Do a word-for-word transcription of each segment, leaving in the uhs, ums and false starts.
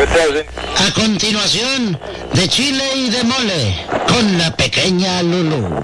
A continuación, de chile y de mole, con la pequeña Lulú.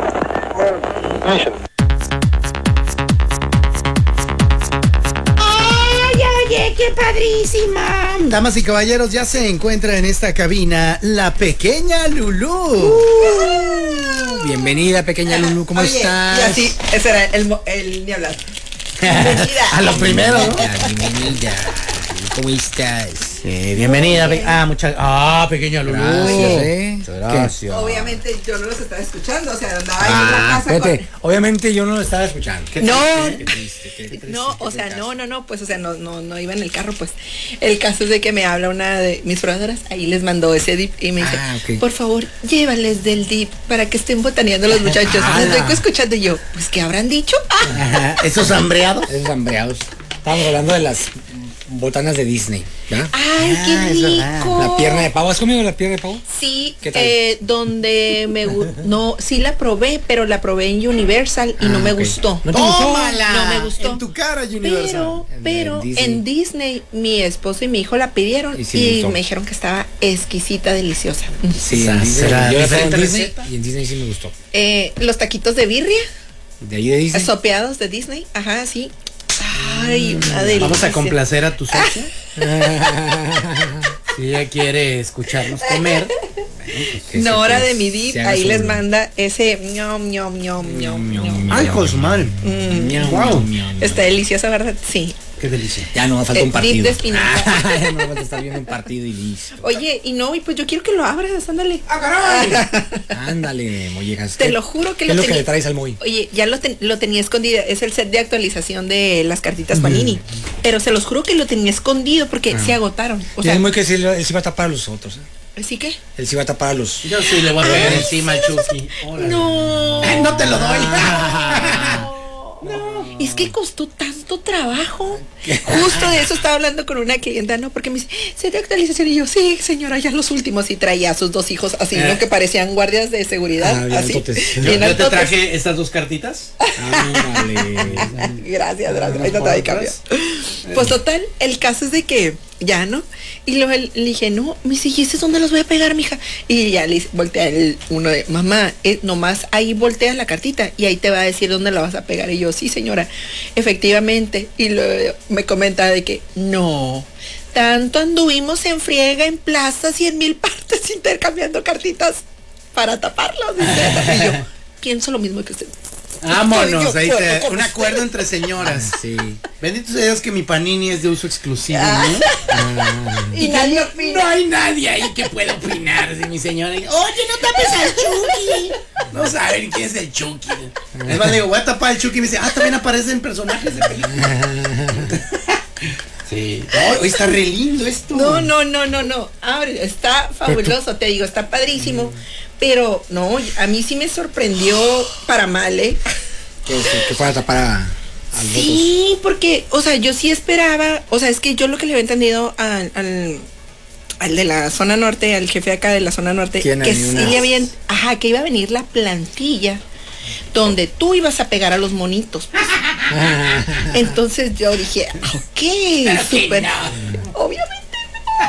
¡Oye, qué padrísima! Damas y caballeros, ya se encuentra en esta cabina la pequeña Lulú. Uh, bienvenida, pequeña Lulú, ¿cómo Oye, estás? Y así, ese era el, el ni hablar. Bienvenida. A lo primero, ¿no? Bienvenida. ¿Cómo estás? Sí, bienvenida. Pe ah, muchas Ah, pequeña Lulú. Gracias, ¿eh? Gracias. Obviamente yo no los estaba escuchando, o sea, andaba ahí Ah, en la casa. espérate, Con... obviamente yo no lo estaba escuchando. ¿Qué no, Qué triste, qué triste, no, qué o sea, pecado. no, no, no, pues, o sea, no, no, no iba en el carro, pues. El caso es de que me habla una de mis proveedoras, ahí les mandó ese dip y me dice, Ah, okay. por favor, llévales del dip para que estén botaneando los muchachos. Les estoy escuchando y yo, pues, ¿qué habrán dicho? Ajá, esos hambreados. Esos hambreados. Estábamos hablando de las botanas de Disney, ¿ya? ¡Ay, qué Ah, es verdad. rico! La pierna de pavo. ¿Has comido la pierna de pavo? Sí, ¿Qué tal? eh, donde me gustó, no, sí la probé, pero la probé en Universal y Ah, no me ok. gustó. ¿No te gustó? ¡Tómala! No me gustó. En tu cara, Universal. Pero, En- pero en Disney. en Disney mi esposo y mi hijo la pidieron Y y, sí me gustó. me dijeron que estaba exquisita, deliciosa. Sí, en Disney. ¿Será Yo la probé en diferente Disney receta? y en Disney sí me gustó. Eh, los taquitos de birria, De ahí de Disney. sopeados de Disney, ajá, sí. Ay, una delicia. Vamos a complacer a tu socia. Si ella quiere escucharnos comer. Que se Nora pues, de mi dip, se haga ahí su- les manda ese ñom, ñom, ñom, ñom, ñom. Ay, hijo de su madre. Mm, Miau, Wow. miau, miau, miau. Está deliciosa, ¿verdad? Sí. Qué delicia. Ya no me falta Eh, un partido. dip de espinaca. Ya no me falta estar viendo un partido y listo. Oye, y no, y pues yo quiero que lo abras, ándale. Ándale, mollejas. Te ¿Qué- lo juro que ¿Qué lo es lo que tenía- le traes al Moy? Oye, ya lo, ten- lo tenía escondido. Es el set de actualización de las cartitas Panini. Pero se los juro que lo tenía escondido porque se agotaron. O O sea, sea, muy que sí, él sí va a tapar a los otros. ¿eh? ¿sí qué? Él sí va a tapar a los. Yo sí le voy a pegar encima al Chucky. No. Ay, no te lo doy. No, es que costó tanto trabajo. Justo de eso estaba hablando con una clienta, ¿no? Porque me dice, set de actualización. Y yo, sí, señora, ya los últimos. Y traía a sus dos hijos así, ¿no? Que parecían guardias de seguridad. Ah, bien así. altotes. Yo, Bien yo te altotes. traje estas dos cartitas. Ándale. Gracias, gracias. Ahí ¿Unas no te por cambio. otras? Pues total, el caso es de que ya, ¿no? Y luego le dije, no, me dice, ¿y ese dónde los voy a pegar, mija? Y ya le dice- voltea el uno de, mamá, eh, nomás ahí volteas la cartita y ahí te va a decir dónde la vas a pegar. Y yo, sí, señora, efectivamente. Y luego me comenta de que, no, tanto anduvimos en friega, en plazas y en mil partes intercambiando cartitas para taparlos. Dice. Y yo, pienso lo mismo que usted. Vámonos, ahí Yo, te, yo, un acuerdo entre señoras. Sí. Bendito sea Dios que mi panini es de uso exclusivo, Ah. ¿no? Ah, Y nadie opina. No hay nadie ahí que pueda opinar de mi señora. Oye, no tapes al Chucky. No saben quién es el Chucky. Es más, le digo, voy a tapar al Chucky y me dice, ah, también aparecen personajes de películas. Sí. No, hoy está re lindo esto. No, no, no, no, no. Abre, está fabuloso, te digo, está padrísimo. Pero no, a mí sí me sorprendió para mal, ¿eh? que, que, que fuera a tapar a, al Sí, porque, o sea, yo sí esperaba, o sea, es que yo lo que le había entendido al, al, al de la zona norte, al jefe acá de la zona norte, ¿Quién que hay sí una? le habían, ajá, que iba a venir la plantilla donde tú ibas a pegar a los monitos. Pues. Entonces yo dije, ok, súper. no. Obviamente.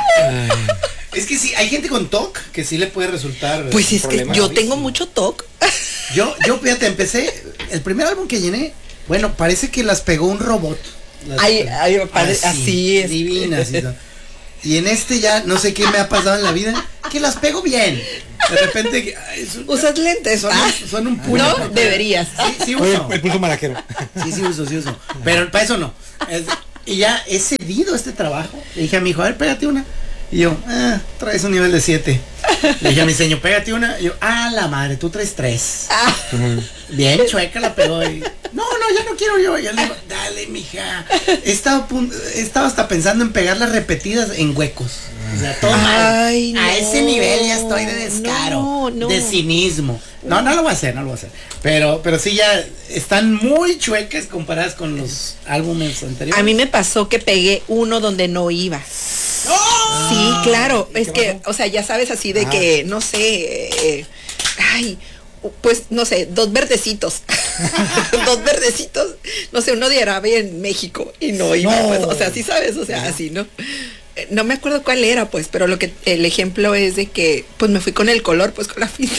Es que sí, hay gente con T O C que sí le puede resultar. Pues un es que problema yo gravísimo. tengo mucho toque. Yo, yo, fíjate, empecé, el primer álbum que llené, bueno, parece que las pegó un robot. Las- Ay, ay, padre, así es. Divinas. Y, todo. Y en este ya, no sé qué me ha pasado en la vida, que las pego bien. De repente, que- ay, son, ¿Usas lentes? son, Ah, un- son un puño. no, deberías. Sí, sí Oye, uso. el pulso maraquero. Sí, sí uso, sí uso. Pero para eso no. Es- y ya he cedido este trabajo. Le dije a mi hijo, a ver, pégate una. Y yo, ah, traes un nivel de siete. Le dije a mi señor, pégate una. Y yo, ah, la madre, tú traes tres. Ah, Bien, chueca la pegó. Y, no, no, ya no quiero yo. Ya le digo, dale, mija. He estado, a pun- he estado hasta pensando en pegarlas repetidas en huecos. O sea, todo mal. Ay, A no, ese nivel ya estoy de descaro. no, no. De cinismo. No, no lo voy a hacer, no lo voy a hacer. Pero, pero sí ya están muy chuecas comparadas con los álbumes anteriores. a mí me pasó que pegué uno donde no iba. ¡Oh! Sí, claro. ¿y Es qué que, pasó? o sea, ya sabes así de Ah. que, no sé, eh, ay, pues, no sé, dos verdecitos. Dos verdecitos. No sé, uno de Arabia en México y no iba. No. Pues, o sea, sí sabes, o sea, así, ¿no? no me acuerdo cuál era, pues, pero lo que el ejemplo es de que, pues, me fui con el color, pues, con la pinta.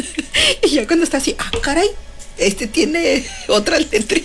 Y ya cuando está así, ah, caray, este tiene otra letrita.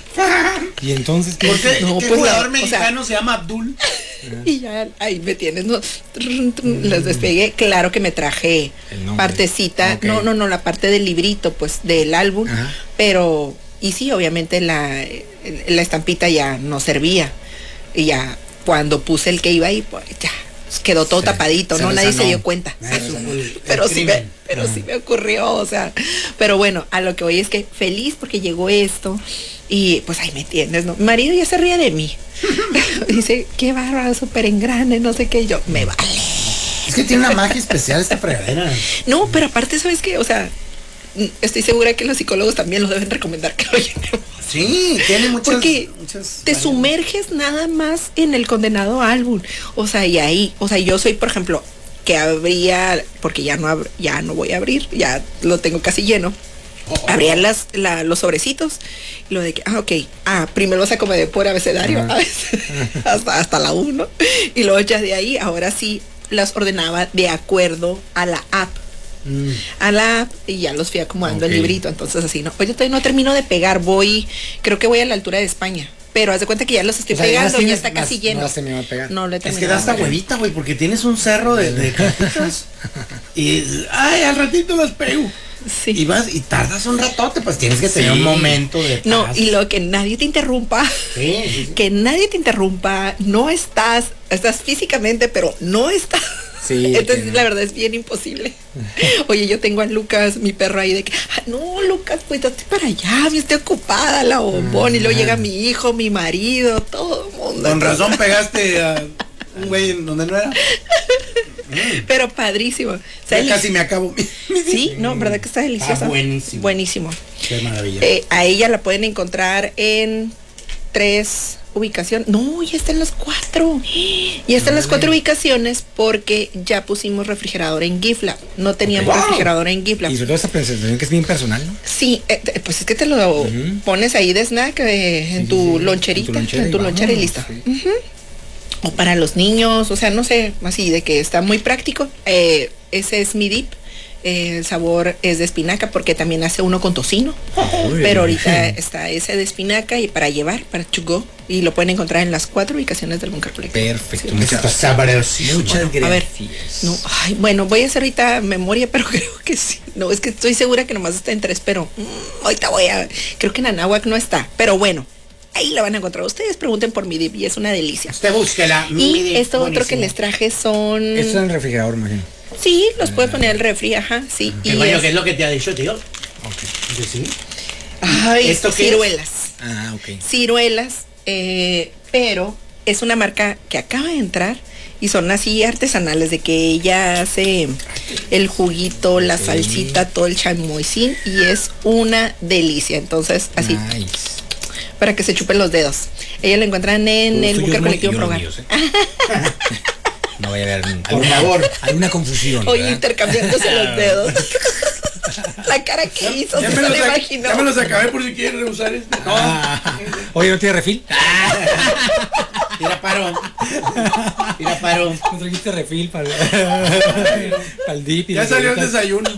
Y entonces, ¿qué? ¿Por qué, No, ¿qué pues, jugador la- o mexicano se llama Abdul? Y ya ahí me tienes, ¿no? Trun, trun, Los despegué. Claro que me traje El nombre. partecita. Ok. No, no, no, la parte del librito, pues, del álbum. Ajá. Pero, y sí, obviamente la, la estampita ya no servía. Y ya cuando puse el que iba ahí, pues ya quedó todo Se- tapadito, se ¿no? Nadie se resanó. dio cuenta. Eso fue el Pero sí me, crimen. pero sí me ocurrió, o sea, pero bueno, a lo que voy es que feliz porque llegó esto y pues ahí me tienes, ¿no? Mi marido ya se ríe de mí. Dice, qué bárbaro, súper engrande, no sé qué, y yo, me vale. Es que tiene una magia especial esta fregadera. No, pero aparte, ¿sabes qué? O sea, estoy segura que los psicólogos también los deben recomendar que lo llenemos. Sí, tiene muchas. Porque muchas te variantes. sumerges nada más en el condenado álbum. O sea, y ahí, o sea, yo soy, por ejemplo, que habría, porque ya no ab- ya no voy a abrir, ya lo tengo casi lleno. Oh, oh. Abría las, la- los sobrecitos, y lo de que, ah, ok, ah, primero lo saco de por abecedario, Ajá. a veces, hasta, hasta la uno, y luego ya de ahí, ahora sí, las ordenaba de acuerdo a la app. Mm. A la app y ya los fui acomodando Ok. el librito, entonces así, ¿no? Oye, todavía no termino de pegar, voy, creo que voy a la altura de España, pero haz de cuenta que ya los estoy O sea, ya las pegando, ya tienes, está casi las- lleno. no las terminó de pegar. No lo he Es que terminado da hasta de pegar. huevita, güey, porque tienes un cerro de, de cartitas. Y, ay, al ratito las pego. Sí. Y vas y tardas un ratote, pues tienes que tener Sí. un momento de No, paz. y lo que nadie te interrumpa, Sí, sí, sí. que nadie te interrumpa, no estás, estás físicamente, pero no estás. Sí, Entonces, que no. la verdad es bien imposible. Oye, yo tengo a Lucas, mi perro ahí de que, "Ah, no, Lucas, pues date para allá, yo estoy ocupada, la bombón", y luego llega mi hijo, mi marido, todo el mundo. Con razón pegaste a un güey en donde no era. Pero padrísimo. O sea, Ya el- casi me acabo. Sí, no, verdad que está deliciosa. Está buenísimo. Buenísimo. Qué maravilla. Eh, a ella la pueden encontrar en tres ubicaciones. No, ya está en las cuatro. Ya está en las cuatro ubicaciones porque ya pusimos refrigerador en Gifla. No teníamos Wow. refrigerador en Gifla. Y sobre todo esa presentación que es bien personal, ¿no? Sí, eh, te- pues es que te lo Ujú. pones ahí de snack eh, en Sí, tu sí, sí. loncherita, En tu lonchera en tu y lonchera y vámonos, listo. sí. Ujú. O para los niños, o sea, no sé, así de que está muy práctico. Eh, ese es mi dip. Eh, el sabor es de espinaca porque también hace uno con tocino. Uy. Pero ahorita está ese de espinaca y para llevar, para to go. Y lo pueden encontrar en las cuatro ubicaciones del Bunker Collective. Perfecto. Sí. Muchas gracias. Sabrosísimo. Muchas A ver, gracias. no, ay, bueno, voy a hacer ahorita memoria, pero creo que sí. No, es que estoy segura que nomás está en tres, pero mm, ahorita voy a. Creo que en Anáhuac no está, pero bueno, ahí la van a encontrar. Ustedes pregunten por mi dip y es una delicia. Usted búsquela. Y Mire, esto otro que buenísimo. les traje son. Esto es en el refrigerador, me imagino. Sí, los puede poner el refri, ajá, sí. ¿Qué, Y coño, es- ¿qué es lo que te ha dicho, tío? Ok. ¿Sí, sí? Ay, ¿Esto qué es? ciruelas. Ah, ok. Ciruelas, eh, pero es una marca que acaba de entrar y son así artesanales, de que ella hace el juguito, la Sí. salsita, todo el chamoycín y es una delicia. Entonces, así, Nice. para que se chupen los dedos. Ella la encuentran en Todos el tuyos Bunker no, Colectivo y yo los Program. míos, ¿eh? No vaya a haber ningún- Por favor. alguna confusión. Oye, ¿verdad? intercambiándose los dedos. La cara que hizo, Ya se me, lo los ac- imaginó. ya me los acabé por si quieren rehusar este. No. Ah. Oye, ¿no tiene refil? Tira paro. Tira paro. ¿No trajiste refil para, para el dip? y Ya las salió el galletas? desayuno.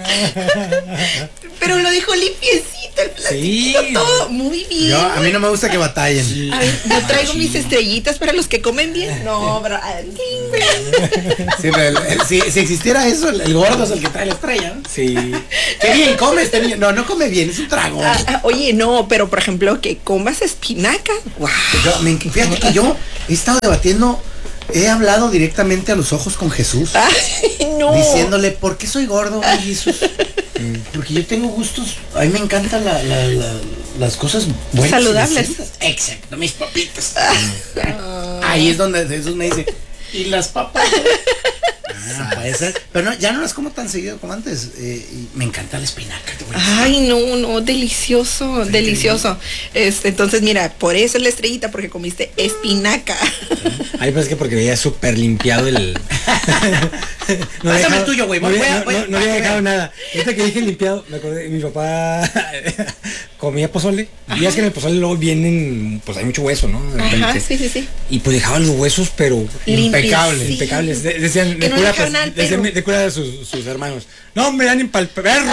Pero lo dijo limpiecito, el Sí. plastiquito, todo muy bien. Yo, a mí no me gusta que batallen. Ay, yo traigo Sí. mis estrellitas para los que comen bien. No, bro. Sí, pero el- el- si, si existiera eso, el, el gordo es el que trae la estrella. ¿no? Sí. Qué bien come este niño. No, no come bien, es un trago. Ah, ah, oye, no, pero por ejemplo, que comas espinaca. Guau. Yo, me, fíjate que yo he estado debatiendo, he hablado directamente a los ojos con Jesús, Ay, no. diciéndole, ¿por qué soy gordo, güey, Jesús? Porque yo tengo gustos, a mí me encantan la- la- la- las cosas buenas. y Saludables. decentes. Exacto, mis papitas. Ahí es donde Jesús me dice, ¿y las papas? Ah, puede ser. Pero no, ya no las como tan seguido como antes. eh, y me encanta la espinaca. te voy a decir. Ay, no, no, delicioso, delicioso. Este, entonces, mira, por eso es la estrellita, porque comiste espinaca. Ay, pues es que porque veía súper limpiado el. Pásame había el tuyo, güey, No, voy, había- voy a- no- voy a- no- no había voy a- dejado nada. Ahorita que dije limpiado, me acordé, mi papá comía pozole. Y es que en el pozole luego vienen, pues hay mucho hueso, ¿no? De Ajá, repente. sí, sí, sí. Y pues dejaban los huesos, pero Limpios, impecables, sí. impecables. De- decían, Que de no cura, dejaran pues, al decían perro. de cura de sus, sus hermanos. No, hombre, dan para el perro.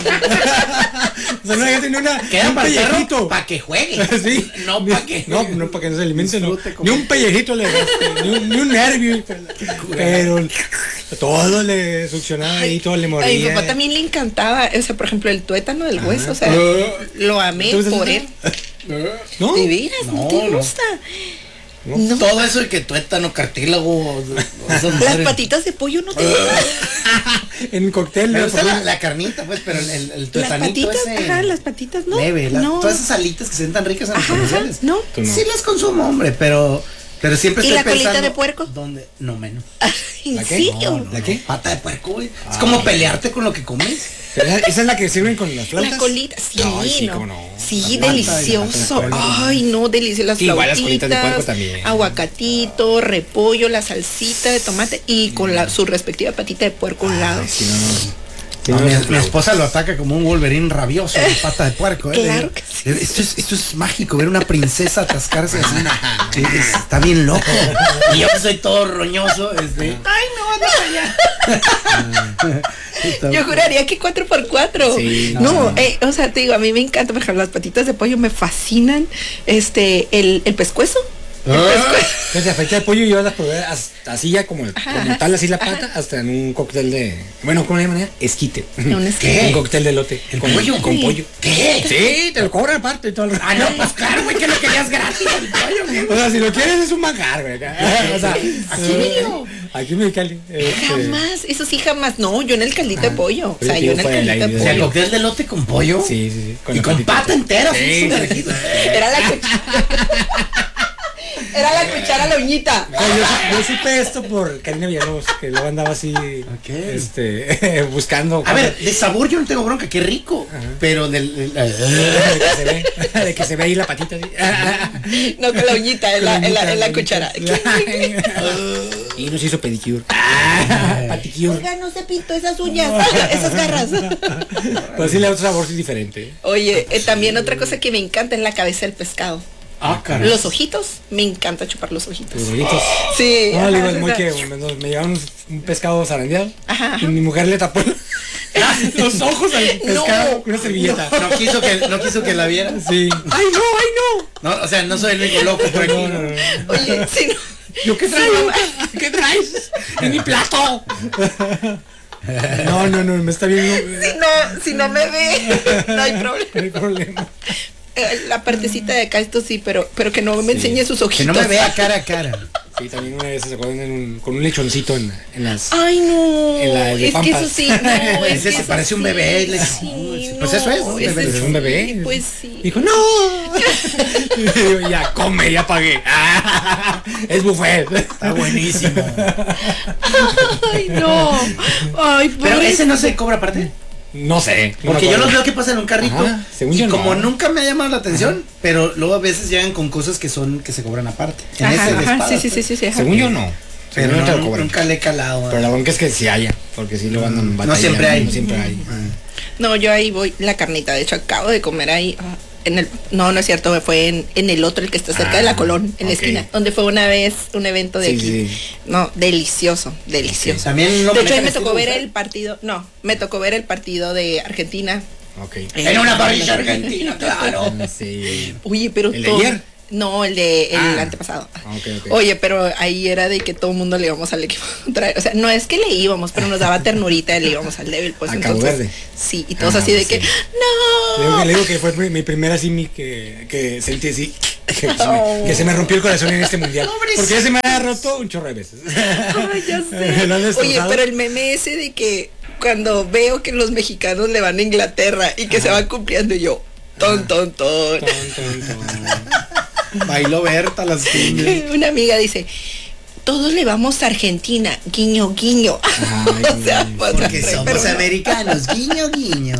O sea, no hay ni una. Queda un para el perro pellejito. para que juegue. Sí. No para que. No, no para que no se alimente, no. Disfrute como- Ni un pellejito le dejaste, ni un, ni un nervio. Pero todo le succionaba y todo le moría. A mi papá también le encantaba, o sea, por ejemplo, el tuétano del hueso, o sea, Ah. lo amé ¿Te gusta por ese él. ¿No? ¿De veras? ¿No, No, te no. gusta? No. No. Todo eso de que tuétano, cartílago. esas Las madres. patitas de pollo no te gustan. En cóctel. Me ¿no? gusta la, la carnita, pues, pero el, el, el Las tuetanito patitas, ese. ajá, las patitas, no. Leve, la- no. todas esas alitas que se ven tan ricas en los Ajá, ajá, comerciales. no. Tú no. Sí las consumo, hombre, pero pero siempre ¿Y estoy la colita pensando, de puerco? ¿Dónde? No menos. ¿En ¿La qué? serio? No, no, ¿La qué? Pata de puerco, güey. Es como pelearte con lo que comes. ¿Esa esa es la que sirven con las flautas? La colita, sí, Ay, sí, no. cómo no. Sí, La pata y la delicioso. pata de puerco. Ay, no, delicioso. Las Igual las flautitas, colitas de puerco también. aguacatito, repollo, la salsita de tomate y con la, su respectiva patita de puerco a un lado. Ay, si no, no. Si No, no, mi, no, mi esposa lo ataca como un Wolverine rabioso, de pata de puerco. ¿eh? Claro Le- que sí. Esto es, esto es mágico, ver una princesa atascarse así. Sí, es- está bien loco. Y yo que soy todo roñoso, este. Ay, no, anda allá. Yo juraría que cuatro por cuatro. Sí, no, no. eh, o sea, te digo, a mí me encanta, por ejemplo, las patitas de pollo me fascinan. Este, el, el pescuezo. El pescuezo. Fíjate, fecha de pollo yo las probé hasta así ya como, Ajá, como ajá. tal, así la pata, hasta en un cóctel de. Bueno, ¿cómo le llaman? Esquite. Un esquite. Un cóctel de elote. ¿El con pollo? Con ¿Qué? pollo. ¿Qué? Sí, te lo cobran aparte y todo el Ah, no, pues claro, güey, que lo querías gratis el pollo, güey. O sea, si lo quieres es un manjar, güey. O sea, Aquí mismo. Aquí en Mexicali. este, Jamás, eso sí, jamás. No, yo en el caldito de pollo. O sea, Oye, yo tío, en el fue caldito la de O sea, el pollo. cóctel de lote con pollo. Sí, sí, sí. Y la con patita. pata entera. Sí, Sí, sí. Era la cuchara. Era la cuchara la uñita. No, yo, su- yo supe esto por Karina Villalobos, que luego andaba así, este, buscando. A ver, de sabor yo no tengo bronca, qué rico. Pero del. del- de que se ve, de que se ve ahí la patita así. No, con la uñita, en la, en la, en la cuchara. Y nos hizo pedicure. Paticure. Oiga, no se pintó esas uñas, esas garras. Pues sí le da otro sabor sí diferente. Oye, eh, también otra cosa que me encanta es la cabeza del pescado. Ah, caray. Los ojitos, me encanta chupar los ojitos. Los ojitos. Sí. No, ajá, le digo, es o muy sea, que me, me llevaron un, un pescado zarandeado. Ajá, ajá. Y mi mujer le tapó los ojos al pescado No, con una servilleta. No quiso que, no quiso que la viera. Sí. ¡Ay, no, ay, no! No, o sea, no soy el único loco por aquí. No, no, no. Oye, si no. ¿Yo qué traigo? ¿Qué traes? ¡En mi plato! No, no, no, me está viendo. Si no, si no me ve, no hay problema. No hay problema. Eh, La partecita de acá, esto sí, pero, pero que no me enseñe sus ojitos. Que no me vea cara a cara. Sí, también una vez se acuerdan en un- con un lechoncito en, en las. Ay, no. En la de es que Pampas. eso sí, no. Es Ese que se eso parece un sí, bebé, le- sí, pues no, eso es, un ese bebé. sí, Es un bebé. Pues sí. Dijo, no. Y yo, ya come, ya pagué. Es buffet. Está buenísimo. Ay, no. Ay, Pero pobre. ese no se cobra aparte. No sé. no me Porque yo acuerdo. los veo que pasan en un carrito. Ajá, según y yo no. como nunca me ha llamado la atención, pero luego a veces llegan con cosas que son que se cobran aparte. En Ajá, ese de ajá, espadas, sí, sí, sí, pues. sí, sí, ajá. Según yo no. Pero Según yo no, te lo cobran. nunca le he calado. Pero la bronca es que sí haya, porque sí lo andan batallando. siempre hay. No siempre hay. No, yo ahí voy, la carnita, de hecho acabo de comer ahí, ah, en el, no, no es cierto, fue en, en el otro, el que está cerca Ah, de la Colón, en la ok. esquina, donde fue una vez un evento de Sí, aquí. sí. No, delicioso, delicioso. También no De me hecho, ahí metan me estilo, tocó ver ¿sabes? el partido, no, me tocó ver el partido de Argentina. Ok. En una parrilla argentina, claro. Sí. Oye, pero ¿El de todo- ayer? No, el de el Ah. antepasado. Ah, ok, ok. Oye, pero ahí era de que todo el mundo le íbamos al equipo contrario. O sea, no es que le íbamos, pero nos daba ternurita y le íbamos al débil. Pues A Cabo entonces. Verde. Sí, y todos Ah, así de sí. que, Le digo, ¡no! que, le digo que fue mi, mi primera así mi que, que sentí así. Que se, Oh. me, que se me rompió el corazón en este mundial. Pobrecito. Porque ya se me ha roto un chorro de veces. Ay, ya Lo han sé. Oye, destrozado. pero el meme ese de que cuando veo que los mexicanos le van a Inglaterra y que se van cumpliendo y yo, ton, ton, ton. Ton, ton, ton. Bailó Berta las cumbias. Una amiga dice, todos le vamos a Argentina, guiño, guiño. Ay, o sea, güey. pues, Porque pero somos no. americanos, guiño, guiño.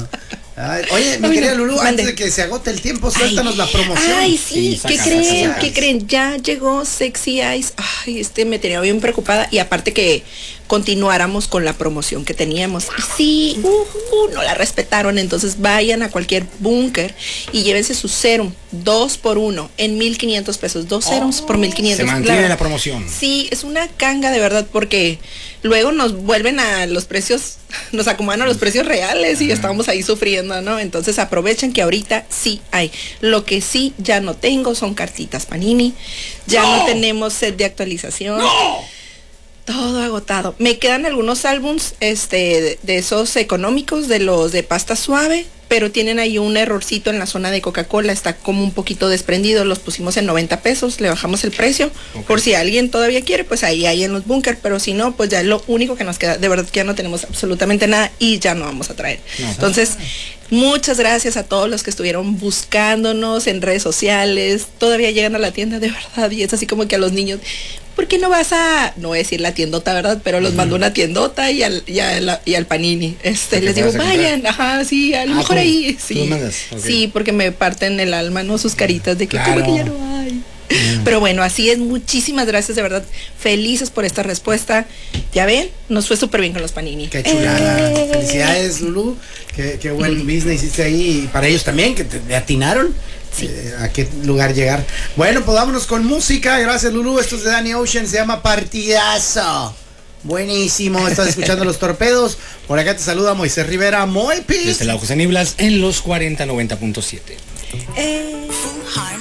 Ay, oye, mi Ay, querida no, Lulú, mande. antes de que se agote el tiempo, suéltanos Ay, la promoción. Ay, sí, Sí, ¿qué saca, creen? saca. ¿Qué creen? Ya llegó Sexy Eyes. Ay, este me tenía bien preocupada y aparte que continuáramos con la promoción que teníamos. Y sí, uh, uh, no la respetaron, entonces vayan a cualquier búnker y llévense su serum, dos por uno, en mil quinientos pesos, dos serums por mil quinientos. Se mantiene Claro. la promoción. Sí, es una canga de verdad porque luego nos vuelven a los precios, nos acomodan a los precios reales y estamos ahí sufriendo, ¿no? Entonces aprovechen que ahorita sí hay. Lo que sí ya no tengo son cartitas Panini, ya no, no tenemos set de actualización. ¡No! Todo agotado. Me quedan algunos álbums este, de, de esos económicos, de los de pasta suave, pero tienen ahí un errorcito en la zona de Coca-Cola, está como un poquito desprendido, los pusimos en noventa pesos, le bajamos el precio, okay. Por si alguien todavía quiere, pues ahí hay en los búnker, pero si no, pues ya es lo único que nos queda, de verdad que ya no tenemos absolutamente nada y ya no vamos a traer. No, Entonces, muchas gracias a todos los que estuvieron buscándonos en redes sociales, todavía llegan a la tienda de verdad y es así como que a los niños, ¿por qué no vas a, no voy a decir la tiendota, verdad? Pero los uh-huh. mando a una tiendota y al, y al, y al Panini. Este, les digo, vayan, ajá, sí, a lo ah, mejor ¿tú? Ahí. Sí. Okay. Sí, porque me parten el alma, ¿no? Sus caritas de que claro. ¿Cómo que ya no hay? Uh-huh. Pero bueno, así es, muchísimas gracias, de verdad. Felices por esta respuesta. Ya ven, nos fue súper bien con los Panini. Qué chulada. Eh. Felicidades, Lulú. Qué, qué buen uh-huh. business hiciste ahí. Y para ellos también, que te, te atinaron. Sí. Eh, a qué lugar llegar. Bueno, pues vámonos con música. Gracias, Lulú. Esto es de Danny Ocean, se llama Partidazo. Buenísimo. Estás escuchando Los Torpedos. Por acá te saluda Moisés Rivera, Moipis. Desde la José Niblas en los cuarenta noventa punto siete. Eh.